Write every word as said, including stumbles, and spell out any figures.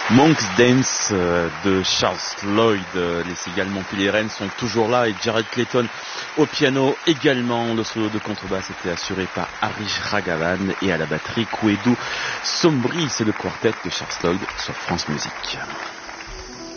Monk's Dance de Charles Lloyd. Les Cigales montpelliéraines sont toujours là et Jared Clayton au piano également. Le solo de contrebasse était assuré par Harish Raghavan et à la batterie Kouedou Sombri. C'est le quartet de Charles Lloyd sur France Musique.